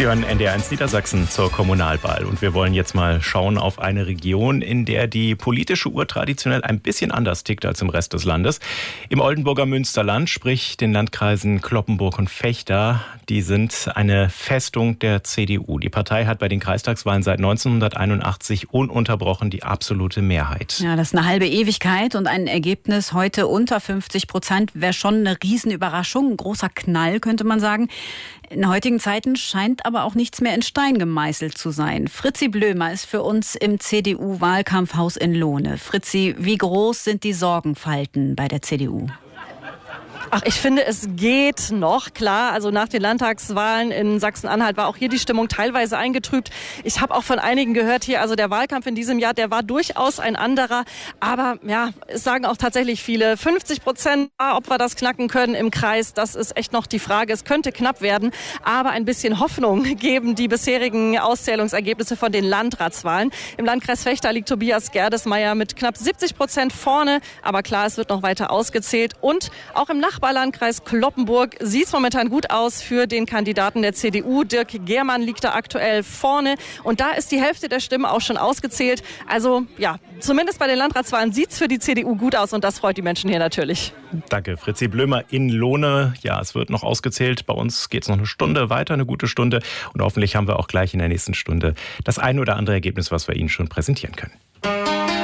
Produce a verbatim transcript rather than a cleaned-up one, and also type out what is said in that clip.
Sie hören N D R eins Niedersachsen zur Kommunalwahl. Und wir wollen jetzt mal schauen auf eine Region, in der die politische Uhr traditionell ein bisschen anders tickt als im Rest des Landes. Im Oldenburger Münsterland, sprich den Landkreisen Cloppenburg und Vechta, die sind eine Festung der C D U. Die Partei hat bei den Kreistagswahlen seit neunzehnhunderteinundachtzig ununterbrochen die absolute Mehrheit. Ja, das ist eine halbe Ewigkeit und ein Ergebnis heute unter fünfzig Prozent wäre schon eine Riesenüberraschung, ein großer Knall, könnte man sagen. In heutigen Zeiten scheint aber auch nichts mehr in Stein gemeißelt zu sein. Fritzi Blömer ist für uns im C D U-Wahlkampfhaus in Lohne. Fritzi, wie groß sind die Sorgenfalten bei der C D U? Ach, ich finde, es geht noch, klar. Also nach den Landtagswahlen in Sachsen-Anhalt war auch hier die Stimmung teilweise eingetrübt. Ich habe auch von einigen gehört hier, also der Wahlkampf in diesem Jahr, der war durchaus ein anderer. Aber ja, es sagen auch tatsächlich viele, fünfzig Prozent, ob wir das knacken können im Kreis, das ist echt noch die Frage. Es könnte knapp werden, aber ein bisschen Hoffnung geben die bisherigen Auszählungsergebnisse von den Landratswahlen. Im Landkreis Vechta liegt Tobias Gerdesmeier mit knapp siebzig Prozent vorne. Aber klar, es wird noch weiter ausgezählt. Und auch im Nachbarlandkreis Cloppenburg sieht es momentan gut aus für den Kandidaten der C D U. Dirk Gehrmann liegt da aktuell vorne. Und da ist die Hälfte der Stimmen auch schon ausgezählt. Also ja, zumindest bei den Landratswahlen sieht es für die C D U gut aus. Und das freut die Menschen hier natürlich. Danke, Fritzi Blömer in Lohne. Ja, es wird noch ausgezählt. Bei uns geht es noch eine Stunde weiter, eine gute Stunde. Und hoffentlich haben wir auch gleich in der nächsten Stunde das ein oder andere Ergebnis, was wir Ihnen schon präsentieren können.